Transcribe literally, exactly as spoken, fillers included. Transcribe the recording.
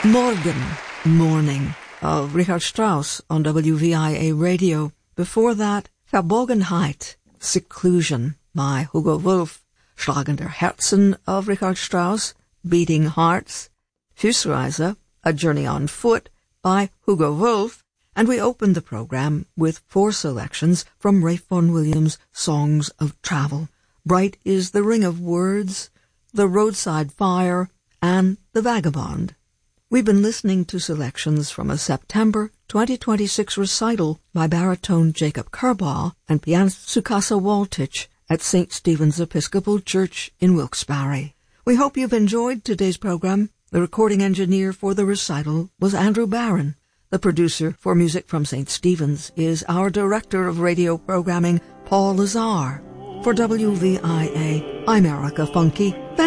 Morgen, Morning, of Richard Strauss on W V I A Radio. Before that, Verborgenheit, Seclusion, by Hugo Wolf. Schlagender Herzen of Richard Strauss, Beating Hearts. Fußreise, A Journey on Foot, by Hugo Wolf. And we opened the program with four selections from Ralph Vaughan Williams' Songs of Travel. Bright is the Ring of Words, The Roadside Fire, and The Vagabond. We've been listening to selections from a September twenty twenty-six recital by baritone Jacob Kerbaugh and pianist Tsukasa Waltich at Saint Stephen's Episcopal Church in Wilkes-Barre. We hope you've enjoyed today's program. The recording engineer for the recital was Andrew Barron. The producer for Music from Saint Stephen's is our Director of Radio Programming, Paul Lazar. For W V I A, I'm Erica Funke.